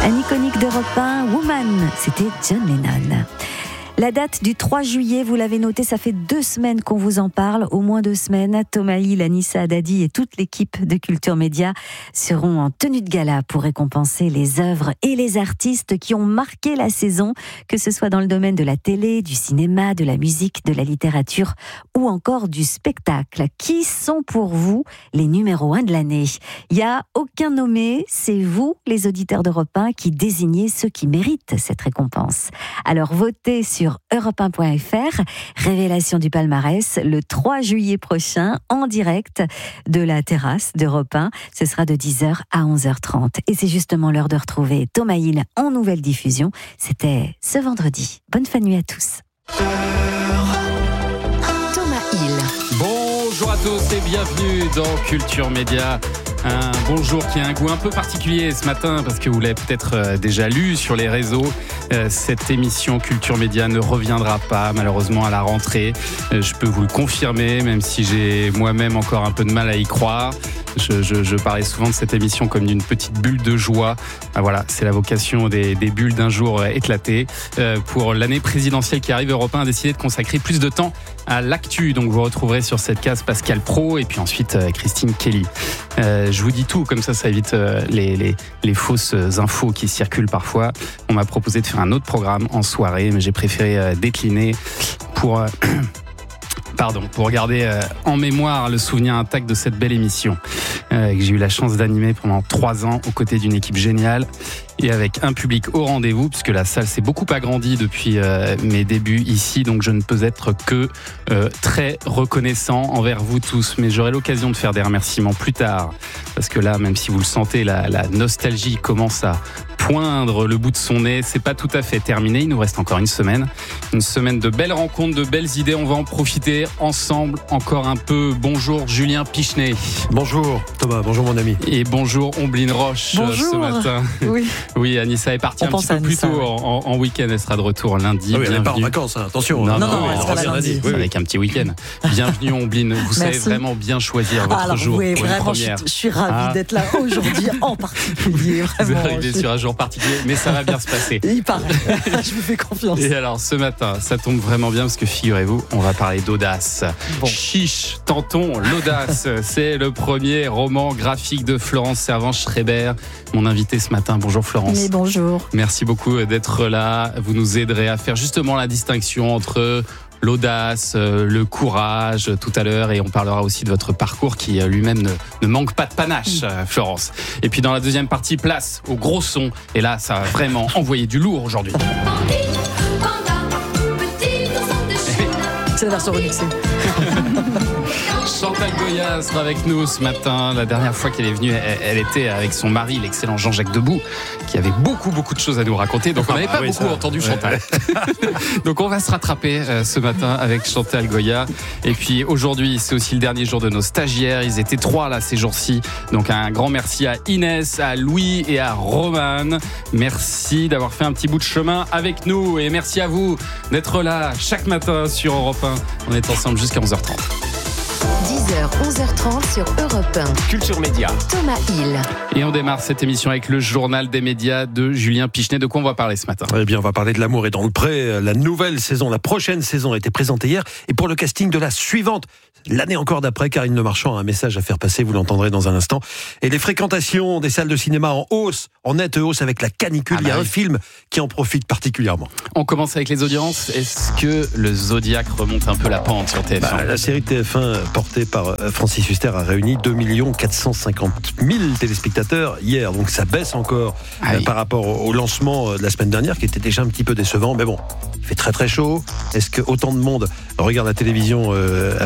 Un iconique d'Europe 1, Woman, c'était John Lennon. La date du 3 juillet, vous l'avez noté, ça fait 2 semaines qu'on vous en parle, au moins 2 semaines. Thomas Hill, Anissa Haddadi et toute l'équipe de Culture Média seront en tenue de gala pour récompenser les œuvres et les artistes qui ont marqué la saison, que ce soit dans le domaine de la télé, du cinéma, de la musique, de la littérature ou encore du spectacle. Qui sont pour vous les numéros 1 de l'année ? Il n'y a aucun nommé, c'est vous, les auditeurs d'Europe 1, qui désignez ceux qui méritent cette récompense. Alors votez sur europe1.fr, révélation du palmarès le 3 juillet prochain en direct de la terrasse d'Europe 1. Ce sera de 10h à 11h30. Et c'est justement l'heure de retrouver Thomas Hill en nouvelle diffusion. C'était ce vendredi. Bonne fin de nuit à tous. Thomas Hill. Bonjour à tous et bienvenue dans Culture Média. Un bonjour qui a un goût un peu particulier ce matin parce que vous l'avez peut-être déjà lu sur les réseaux. Cette émission Culture Média ne reviendra pas malheureusement à la rentrée. Je peux vous le confirmer, même si j'ai moi-même encore un peu de mal à y croire. Je parlais souvent de cette émission comme d'une petite bulle de joie. Voilà, c'est la vocation des bulles d'un jour éclaté. Pour l'année présidentielle qui arrive, Europe 1 a décidé de consacrer plus de temps à l'actu. Donc vous retrouverez sur cette case Pascal Praud et puis ensuite Christine Kelly. Je vous dis tout, comme ça évite les fausses infos qui circulent parfois. On m'a proposé de faire un autre programme en soirée, mais j'ai préféré décliner pour garder en mémoire le souvenir intact de cette belle émission que j'ai eu la chance d'animer pendant 3 ans aux côtés d'une équipe géniale et avec un public au rendez-vous, puisque la salle s'est beaucoup agrandie depuis mes débuts ici, donc je ne peux être que très reconnaissant envers vous tous, mais j'aurai l'occasion de faire des remerciements plus tard, parce que là, même si vous le sentez, la nostalgie commence à poindre le bout de son nez. C'est pas tout à fait terminé, il nous reste encore une semaine de belles rencontres, de belles idées. On va en profiter ensemble encore un peu. Bonjour Julien Pichenet. Bonjour Thomas, bonjour mon ami. Et bonjour Ombline Roche. Bonjour. Ce matin. Oui, Anissa est partie un petit peu plus tôt en week-end. Elle sera de retour lundi. Ah oui, elle n'est pas en vacances, hein. Attention. Non, elle sera lundi. Oui, avec un petit week-end. Bienvenue Ombline. Vous savez vraiment bien choisir votre jour. Oui, pour vraiment, une première. je suis ravie d'être là aujourd'hui en particulier. Vraiment, vous arrivez sur un jour particulier, mais ça va bien se passer. Il paraît. Je vous fais confiance. Et alors ce matin, ça tombe vraiment bien parce que figurez-vous, on va parler d'audace. Bon. Chiche, tentons l'audace. C'est le premier roman graphique de Florence Servan-Schreiber, mon invitée ce matin. Bonjour Florence. Mais bonjour. Merci beaucoup d'être là. Vous nous aiderez à faire justement la distinction entre l'audace, le courage tout à l'heure, et on parlera aussi de votre parcours qui lui-même ne manque pas de panache, Florence. Et puis dans la deuxième partie, place au gros son, et là ça va vraiment envoyer du lourd aujourd'hui. C'est la version remixée. Chantal Goya sera avec nous ce matin. La dernière fois qu'elle est venue, elle était avec son mari, l'excellent Jean-Jacques Debout, qui avait beaucoup de choses à nous raconter. Donc on n'avait pas beaucoup entendu Chantal. Donc on va se rattraper ce matin avec Chantal Goya. Et puis aujourd'hui, c'est aussi le dernier jour de nos stagiaires. Ils étaient 3 là ces jours-ci. Donc un grand merci à Inès, à Louis et à Romane. Merci d'avoir fait un petit bout de chemin avec nous. Et merci à vous d'être là chaque matin sur Europe 1. On est ensemble jusqu'à 11h30. 10h, 11h30 sur Europe 1. Culture Média. Thomas Hill. Et on démarre cette émission avec le journal des médias de Julien Pichenet. De quoi on va parler ce matin ? Eh bien, on va parler de L'amour est dans le pré. La nouvelle saison, la prochaine saison a été présentée hier. Et pour le casting de la suivante, l'année encore d'après, Karine Le Marchand a un message à faire passer, vous l'entendrez dans un instant. Et les fréquentations des salles de cinéma en hausse, en nette hausse avec la canicule. Il y a un film qui en profite particulièrement. On commence avec les audiences. Est-ce que le Zodiac remonte un peu la pente sur TF1 ? La série TF1 portée par Francis Huster a réuni 2 450 000 téléspectateurs hier, donc ça baisse encore par rapport au lancement de la semaine dernière qui était déjà un petit peu décevant, mais bon, il fait très très chaud. Est-ce que autant de monde regarde la télévision